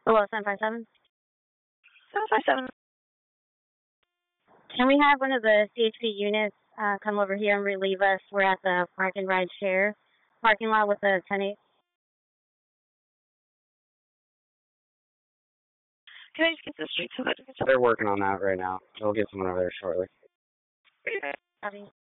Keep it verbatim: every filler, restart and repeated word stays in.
Hello, seven five seven. seven five seven. Can we have one of the C H P units uh, come over here and relieve us? We're at the Park and Ride Share parking lot with the ten eight. Can I just get the street so that They're working on that right now. They'll get someone over there shortly. Copy.